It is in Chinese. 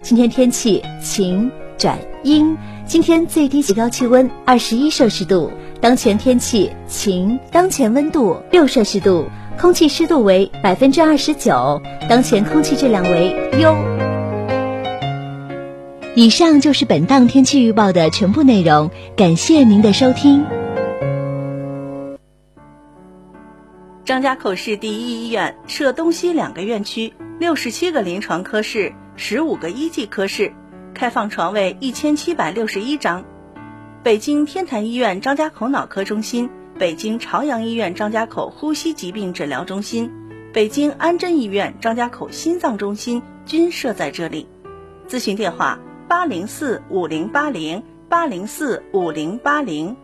今天天气晴转阴，今天最低最高气温21摄氏度，当前天气晴，当前温度6摄氏度，空气湿度为29%，当前空气质量为优。以上就是本档天气预报的全部内容，感谢您的收听。 张家口市第一医院设东西2个院区，67个临床科室，15个一级科室，开放床位1761张。北京天坛医院张家口脑科中心、北京朝阳医院张家口呼吸疾病诊疗中心、北京安贞医院张家口心脏中心均设在这里。咨询电话：8045080，8045080。